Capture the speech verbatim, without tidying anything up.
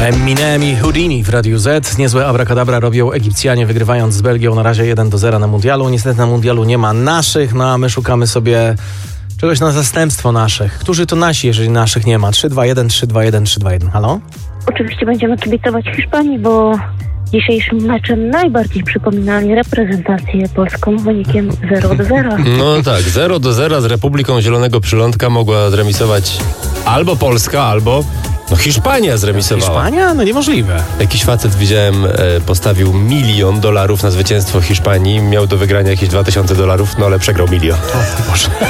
Eminem i Houdini w Radiu Z. Niezłe abracadabra robią Egipcjanie, wygrywając z Belgią na razie jeden do zera na mundialu. Niestety na mundialu nie ma naszych, no a my szukamy sobie czegoś na zastępstwo naszych. Którzy to nasi, jeżeli naszych nie ma? trzy dwa jeden, trzy dwa jeden, trzy dwa jeden. Halo? Oczywiście będziemy kibicować Hiszpanii, bo dzisiejszym meczem najbardziej przypominali reprezentację polską wynikiem zero do zera. No tak, zero do zera z Republiką Zielonego Przylądka mogła zremisować albo Polska, albo no Hiszpania zremisowała. Hiszpania? No niemożliwe. Jakiś facet, widziałem, e, postawił milion dolarów na zwycięstwo Hiszpanii. Miał do wygrania jakieś dwa tysiące dolarów, no ale przegrał milion. O Boże.